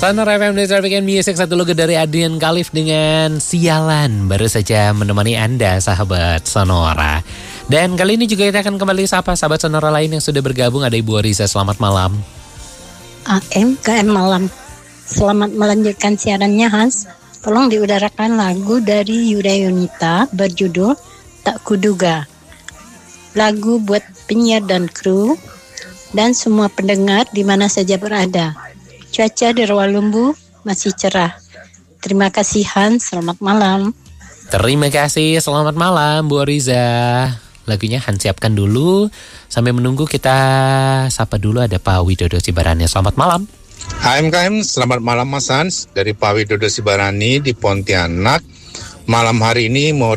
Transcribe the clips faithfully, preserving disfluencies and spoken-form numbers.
Sonora F M di Traffic and Music, satu lagu dari Adrian Khalif dengan Sialan baru saja menemani Anda sahabat Sonora. Dan kali ini juga kita akan kembali sapa sahabat Sonora lain yang sudah bergabung. Ada Ibu Oriza, selamat malam. A M K M malam. Selamat melanjutkan siarannya Hans. Tolong diudarakan lagu dari Yuda Yunita berjudul Tak Kuduga. Lagu buat penyiar dan kru dan semua pendengar di mana saja berada. Cuaca di Rawalumbu masih cerah. Terima kasih Hans, selamat malam. Terima kasih, selamat malam Bu Oriza. Lagunya Hans siapkan dulu. Sambil menunggu kita sapa dulu ada Pak Widodo Sibarani. Selamat malam. H M K M, selamat malam Mas Hans. Dari Pak Widodo Sibarani di Pontianak. Malam hari ini mau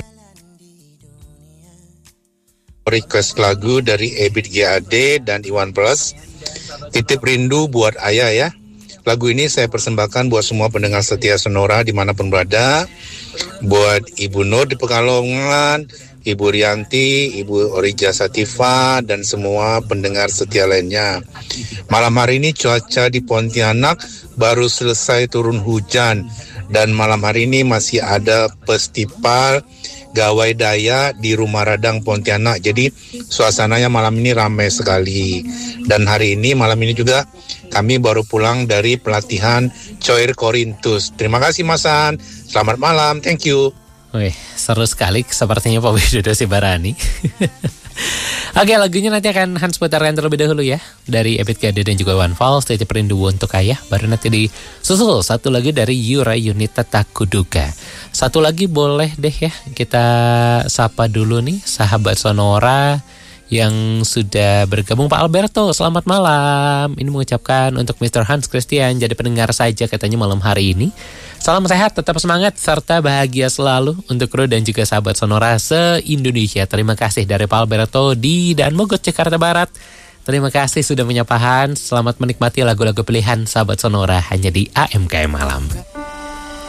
request lagu dari Ebit G A D dan Iwan Plus. Titip rindu buat ayah ya. Lagu ini saya persembahkan buat semua pendengar setia Sonora dimanapun berada. Buat Ibu Nur di Pekalongan, Ibu Rianti, Ibu Orija Sativa, dan semua pendengar setia lainnya. Malam hari ini cuaca di Pontianak baru selesai turun hujan. Dan malam hari ini masih ada festival gawai daya di Rumah Radang Pontianak. Jadi suasananya malam ini ramai sekali. Dan hari ini, malam ini juga kami baru pulang dari pelatihan Choir Korintus. Terima kasih Mas San. Selamat malam. Thank you. Wih, seru sekali sepertinya Pak Widodo Sibarani. Oke, lagunya nanti akan Hans putarkan terlebih dahulu ya. Dari Ebit G A D dan juga One Falls, Titip Rindu Untuk Ayah. Baru nanti disusul satu lagi dari Yura Yunita Tak Kuduga. Satu lagi boleh deh ya, kita sapa dulu nih sahabat Sonora yang sudah bergabung. Pak Alberto, selamat malam. Ini mengucapkan untuk mister Hans Christian jadi pendengar saja katanya malam hari ini. Salam sehat, tetap semangat, serta bahagia selalu untuk kru dan juga sahabat Sonora se-Indonesia. Terima kasih dari Pak Alberto di Dan Mogot, Jakarta Barat. Terima kasih sudah menyapa Hans. Selamat menikmati lagu-lagu pilihan sahabat Sonora hanya di A M K M Malam.